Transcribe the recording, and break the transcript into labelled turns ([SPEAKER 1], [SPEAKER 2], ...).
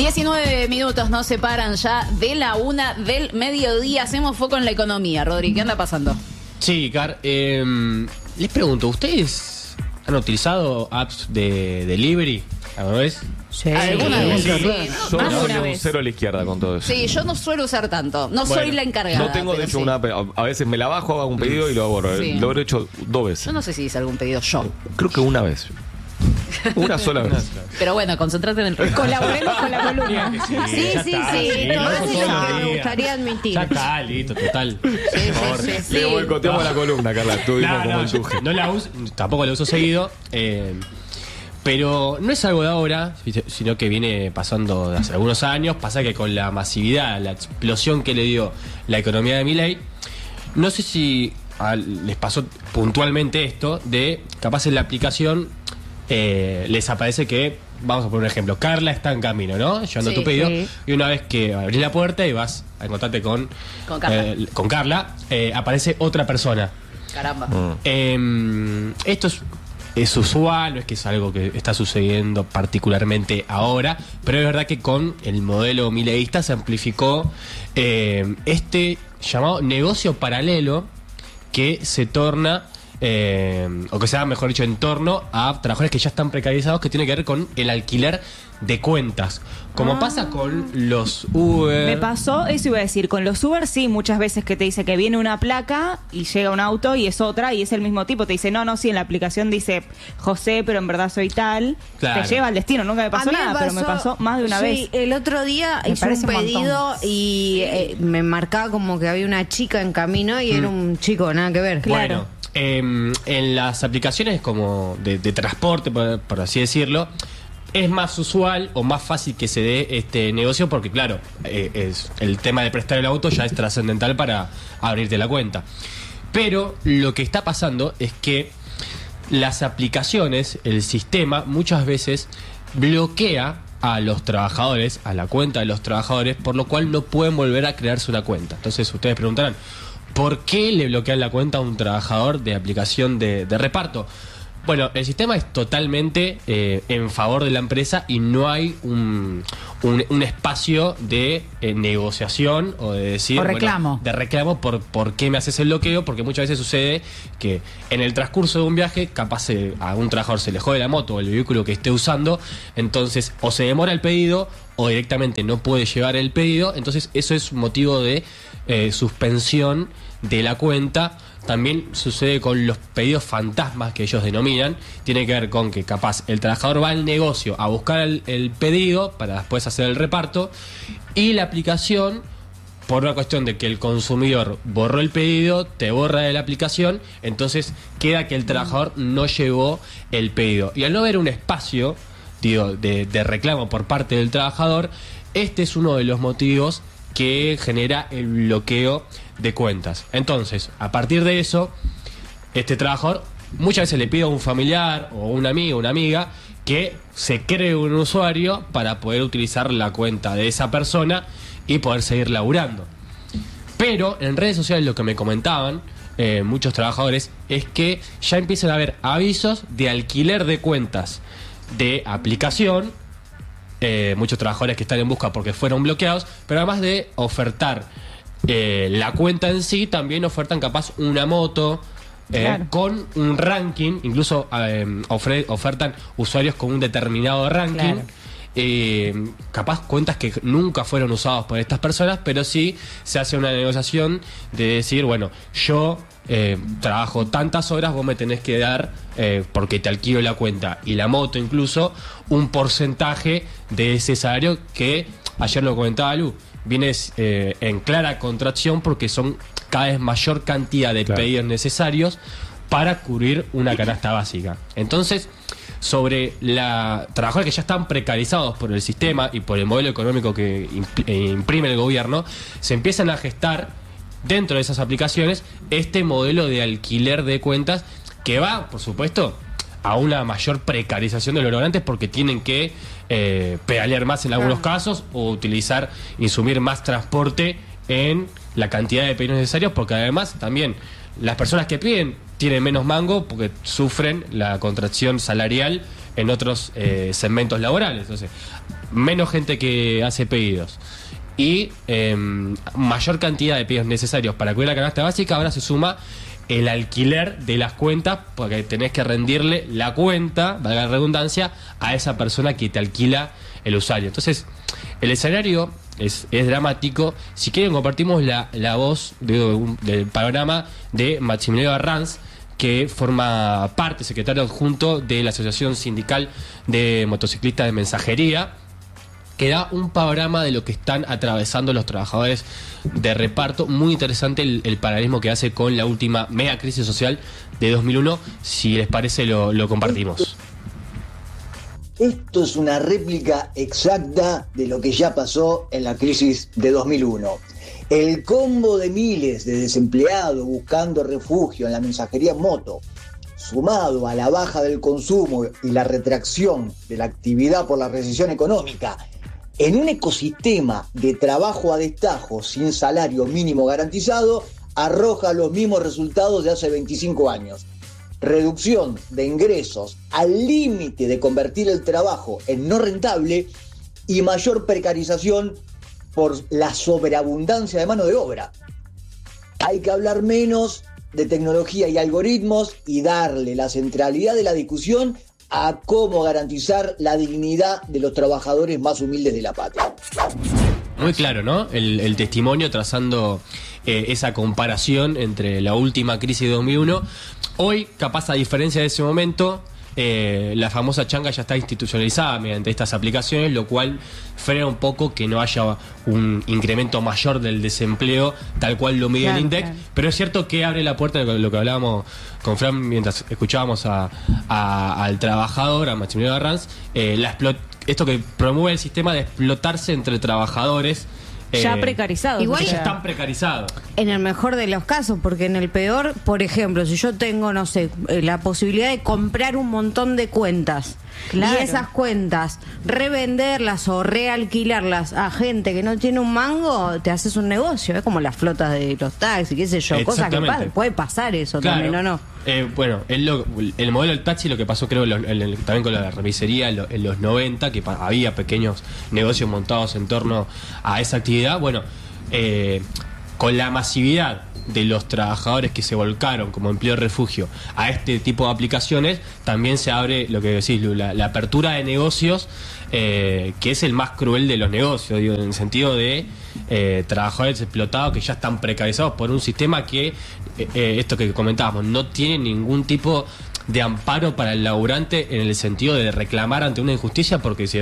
[SPEAKER 1] 19 minutos nos separan ya de la 1 del mediodía. Hacemos foco en la economía. Rodri, ¿qué anda pasando?
[SPEAKER 2] Sí, Car, les pregunto, ¿ustedes han utilizado apps de delivery alguna vez?
[SPEAKER 1] Sí. ¿Alguna vez? Sí.
[SPEAKER 3] Yo
[SPEAKER 1] Más de
[SPEAKER 3] soy
[SPEAKER 1] una
[SPEAKER 3] un
[SPEAKER 1] vez.
[SPEAKER 3] cero a la izquierda con todo eso.
[SPEAKER 1] Sí, yo no suelo usar tanto. No soy la encargada.
[SPEAKER 3] No tengo, de hecho,
[SPEAKER 1] sí.
[SPEAKER 3] una... A veces me la bajo, hago un pedido y lo borro.
[SPEAKER 1] Sí.
[SPEAKER 3] Lo habré hecho 2 veces.
[SPEAKER 1] Yo no sé si hice algún pedido yo.
[SPEAKER 3] Creo que una vez. Una sola vez.
[SPEAKER 1] Pero bueno, concentrate en el resto.
[SPEAKER 4] Colaboremos con la columna.
[SPEAKER 5] Sí,
[SPEAKER 2] ya está,
[SPEAKER 5] Más de
[SPEAKER 2] todos
[SPEAKER 5] lo
[SPEAKER 2] los
[SPEAKER 5] que me
[SPEAKER 2] días.
[SPEAKER 5] gustaría admitir.
[SPEAKER 2] Ya está, listo, total. Por favor.
[SPEAKER 1] sí.
[SPEAKER 3] Le boicoteamos la columna, Carla. Estuvimos como el
[SPEAKER 2] yo
[SPEAKER 3] tuje.
[SPEAKER 2] no la uso, tampoco la uso seguido, pero no es algo de ahora, sino que viene pasando de hace algunos años. Pasa que con la masividad, la explosión que le dio la economía de Milei, no sé si les pasó puntualmente esto de capaz en la aplicación les aparece que, vamos a poner un ejemplo, Carla está en camino, ¿no? Llevando
[SPEAKER 1] Sí,
[SPEAKER 2] tu pedido,
[SPEAKER 4] sí.
[SPEAKER 2] y una vez que abrís la puerta y vas a encontrarte con Carla, aparece otra persona.
[SPEAKER 1] Caramba.
[SPEAKER 2] Esto es usual, no es que es algo que está sucediendo particularmente ahora, pero es verdad que con el modelo mileísta se amplificó este llamado negocio paralelo que se torna, o que se da, mejor dicho, en torno a trabajadores que ya están precarizados, que tiene que ver con el alquiler de cuentas. Como pasa con los Uber.
[SPEAKER 4] Me pasó, eso iba a decir, con los Uber sí, muchas veces que te dice que viene una placa y llega un auto y es otra y es el mismo tipo, te dice, no, sí, en la aplicación dice José, pero en verdad soy tal.
[SPEAKER 2] Claro.
[SPEAKER 4] Te lleva al destino, nunca me pasó
[SPEAKER 5] A mí
[SPEAKER 4] nada, pero me pasó más de una
[SPEAKER 5] sí,
[SPEAKER 4] vez.
[SPEAKER 5] el otro día
[SPEAKER 4] Me
[SPEAKER 5] hice un
[SPEAKER 4] parece un montón.
[SPEAKER 5] pedido y me marcaba como que había una chica en camino y era un chico, nada que ver.
[SPEAKER 4] Claro.
[SPEAKER 2] Bueno, en las aplicaciones como de transporte, por así decirlo, es más usual o más fácil que se dé este negocio porque, claro, el tema de prestar el auto ya es trascendental para abrirte la cuenta. Pero lo que está pasando es que las aplicaciones, el sistema, muchas veces bloquea a los trabajadores, a la cuenta de los trabajadores, por lo cual no pueden volver a crearse una cuenta. Entonces ustedes preguntarán, ¿por qué le bloquean la cuenta a un trabajador de aplicación de reparto? Bueno, el sistema es totalmente en favor de la empresa y no hay un espacio de negociación o de decir...
[SPEAKER 1] O reclamo.
[SPEAKER 2] De reclamo por qué me haces el bloqueo, porque muchas veces sucede que en el transcurso de un viaje, capaz a un trabajador se le jode la moto o el vehículo que esté usando, entonces o se demora el pedido o directamente no puede llevar el pedido, entonces eso es motivo de suspensión de la cuenta. También sucede con los pedidos fantasmas que ellos denominan. Tiene que ver con que capaz el trabajador va al negocio a buscar el pedido para después hacer el reparto y la aplicación, por una cuestión de que el consumidor borró el pedido, te borra de la aplicación, entonces queda que el trabajador no llevó el pedido. Y al no haber un espacio, digo, de reclamo por parte del trabajador, este es uno de los motivos que genera el bloqueo de cuentas. Entonces, a partir de eso, este trabajador muchas veces le pide a un familiar o un amigo, una amiga, que se cree un usuario para poder utilizar la cuenta de esa persona y poder seguir laburando. Pero en redes sociales lo que me comentaban muchos trabajadores es que ya empiezan a haber avisos de alquiler de cuentas de aplicación. Muchos trabajadores que están en busca porque fueron bloqueados, pero además de ofertar la cuenta en sí, también ofertan capaz una moto
[SPEAKER 4] Claro.
[SPEAKER 2] con un ranking, incluso ofertan usuarios con un determinado ranking.
[SPEAKER 4] Claro.
[SPEAKER 2] Capaz cuentas que nunca fueron usadas por estas personas, pero sí se hace una negociación de decir, bueno, yo trabajo tantas horas, vos me tenés que dar, porque te alquilo la cuenta y la moto incluso, un porcentaje de ese salario que, ayer lo comentaba Lu, viene en clara contracción porque son cada vez mayor cantidad de pedidos necesarios para cubrir una canasta básica. Entonces, sobre trabajadores que ya están precarizados por el sistema y por el modelo económico que imprime el gobierno, se empiezan a gestar dentro de esas aplicaciones este modelo de alquiler de cuentas que va, por supuesto, a una mayor precarización de los lograntes porque tienen que pedalear más en algunos casos o utilizar, insumir más transporte en la cantidad de pedidos necesarios, porque además también las personas que piden tienen menos mango porque sufren la contracción salarial en otros segmentos laborales. Entonces, menos gente que hace pedidos y mayor cantidad de pedidos necesarios para cubrir la canasta básica. Ahora se suma el alquiler de las cuentas, porque tenés que rendirle la cuenta, valga la redundancia, a esa persona que te alquila el usuario. Entonces, el escenario es dramático. Si quieren, compartimos la voz del panorama de Maximiliano Arranz, que forma parte, secretario adjunto de la Asociación Sindical de Motociclistas de Mensajería, que da un panorama de lo que están atravesando los trabajadores de reparto. Muy interesante el paralelismo que hace con la última mega crisis social de 2001. Si les parece, lo compartimos.
[SPEAKER 6] Esto es una réplica exacta de lo que ya pasó en la crisis de 2001. El combo de miles de desempleados buscando refugio en la mensajería en moto, sumado a la baja del consumo y la retracción de la actividad por la recesión económica, en un ecosistema de trabajo a destajo sin salario mínimo garantizado, arroja los mismos resultados de hace 25 años. Reducción de ingresos al límite de convertir el trabajo en no rentable y mayor precarización por la sobreabundancia de mano de obra. Hay que hablar menos de tecnología y algoritmos y darle la centralidad de la discusión a cómo garantizar la dignidad de los trabajadores más humildes de la patria.
[SPEAKER 2] Muy claro, ¿no? El testimonio trazando esa comparación entre la última crisis de 2001. Hoy, capaz a diferencia de ese momento, la famosa changa ya está institucionalizada mediante estas aplicaciones, lo cual frena un poco que no haya un incremento mayor del desempleo tal cual lo mide el INDEC, pero es cierto que abre la puerta de lo que hablábamos con Fran mientras escuchábamos al trabajador, a Maximiliano Arranz, esto que promueve el sistema de explotarse entre trabajadores
[SPEAKER 4] ya precarizados.
[SPEAKER 5] Igual
[SPEAKER 2] ya están precarizados.
[SPEAKER 5] En el mejor de los casos, porque en el peor, por ejemplo, si yo tengo, no sé, la posibilidad de comprar un montón de cuentas,
[SPEAKER 4] Claro.
[SPEAKER 5] y esas cuentas revenderlas o realquilarlas a gente que no tiene un mango, te haces un negocio. Es como las flotas de los taxis, qué sé yo, cosas que puede pasar eso también, ¿o no?
[SPEAKER 2] Bueno, el modelo del taxi, lo que pasó creo también con la remisería en los 90, que había pequeños negocios montados en torno a esa actividad. Bueno, con la masividad de los trabajadores que se volcaron como empleo de refugio a este tipo de aplicaciones, también se abre lo que decís, la apertura de negocios, que es el más cruel de los negocios, digo, en el sentido de trabajadores explotados que ya están precarizados por un sistema que, esto que comentábamos, no tiene ningún tipo de amparo para el laburante en el sentido de reclamar ante una injusticia, porque si